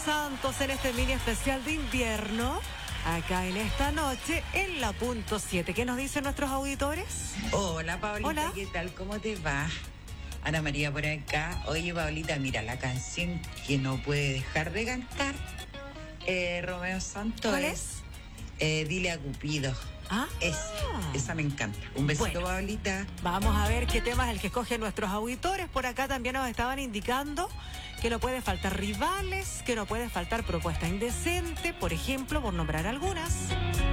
Santos en este mini especial de invierno, acá en esta noche, en la punto 7. ¿Qué nos dicen nuestros auditores? Hola, Pablita, Hola. ¿Qué tal? ¿Cómo te va? Ana María por acá. Oye, Pablita, mira, la canción que no puede dejar de cantar Romeo Santos. ¿Cuál es? Dile a Cupido. Ah. Esa me encanta. Un besito, Bueno, Pablita. Vamos a ver qué tema es el que escogen nuestros auditores. Por acá también nos estaban indicando que no puede faltar rivales, que no puede faltar propuesta indecente, por ejemplo, por nombrar algunas.